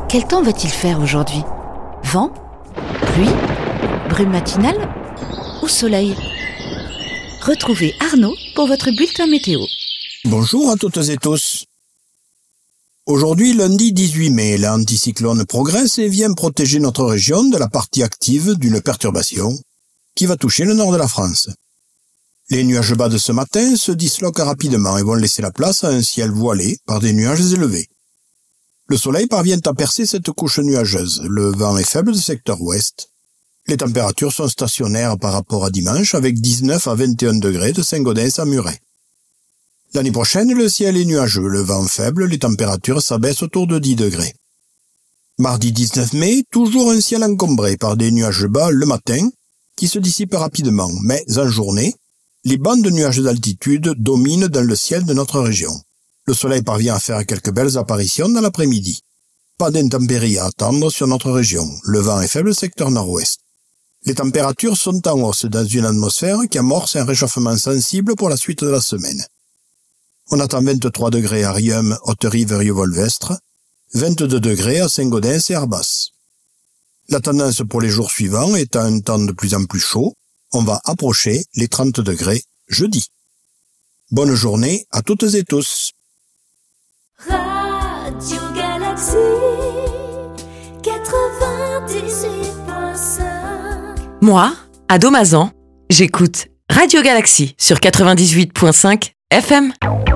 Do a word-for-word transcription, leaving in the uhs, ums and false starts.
Quel temps va-t-il faire aujourd'hui ? Vent ? Pluie ? Brume matinale ? Ou soleil ? Retrouvez Arnaud pour votre bulletin météo. Bonjour à toutes et tous. Aujourd'hui, lundi dix-huit mai, l'anticyclone progresse et vient protéger notre région de la partie active d'une perturbation qui va toucher le nord de la France. Les nuages bas de ce matin se disloquent rapidement et vont laisser la place à un ciel voilé par des nuages élevés. Le soleil parvient à percer cette couche nuageuse. Le vent est faible du secteur ouest. Les températures sont stationnaires par rapport à dimanche avec dix-neuf à vingt et un degrés de Saint-Gaudens à Muret. L'année prochaine, le ciel est nuageux, le vent faible, les températures s'abaissent autour de dix degrés. Mardi dix-neuf mai, toujours un ciel encombré par des nuages bas le matin qui se dissipent rapidement, mais en journée, les bandes de nuages d'altitude dominent dans le ciel de notre région. Le soleil parvient à faire quelques belles apparitions dans l'après-midi. Pas d'intempéries à attendre sur notre région. Le vent est faible secteur nord-ouest. Les températures sont en hausse dans une atmosphère qui amorce un réchauffement sensible pour la suite de la semaine. On attend vingt-trois degrés à Riom, Haute-Rive et Rieux-Volvestre, vingt-deux degrés à Saint-Gaudens et Arbas. La tendance pour les jours suivants est à un temps de plus en plus chaud. On va approcher les trente degrés jeudi. Bonne journée à toutes et tous. Radio Galaxy quatre-vingt-dix-huit point cinq. Moi, à Domazan, j'écoute Radio Galaxy sur quatre-vingt-dix-huit point cinq F M.